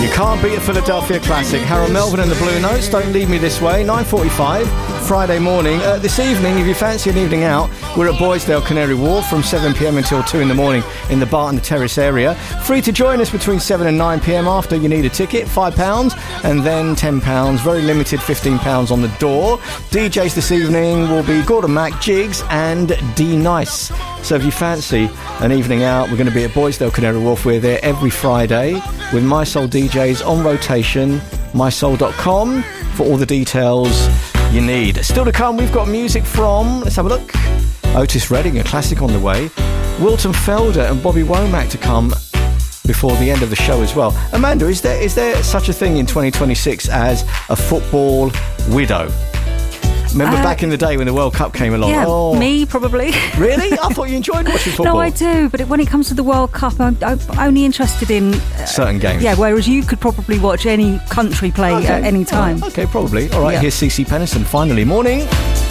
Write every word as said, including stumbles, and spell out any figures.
You can't beat a Philadelphia classic. Harold Melvin and the Blue Notes, Don't Leave Me This Way, nine forty-five, Friday morning. Uh, this evening, if you fancy an evening out, we're at Boysdale Canary Wharf from seven p m until two in the morning in the Barton Terrace area. Free to join us between seven and nine p m after. You need a ticket, five pounds, and then ten pounds. Very limited, fifteen pounds on the door. D Js this evening will be Gordon Mac, Jigs, and D Nice. So if you fancy an evening out, we're going to be at Boysdale Canary Wharf. We're there every Friday with My Soul D Js on rotation, my soul dot com for all the details you need. Still to come, we've got music from, let's have a look, Otis Redding, a classic on the way, Wilton Felder and Bobby Womack to come before the end of the show as well. Amanda, is there is there such a thing in twenty twenty-six as a football widow? Remember uh, back in the day when the World Cup came along? Yeah, oh. me probably. Really? I thought you enjoyed watching football. No, I do, but when it comes to the World Cup, I'm, I'm only interested in... Uh, certain games. Yeah, whereas you could probably watch any country play okay. at any time. Oh, okay, probably. All right, yeah. Here's C C Pennison, finally. Morning.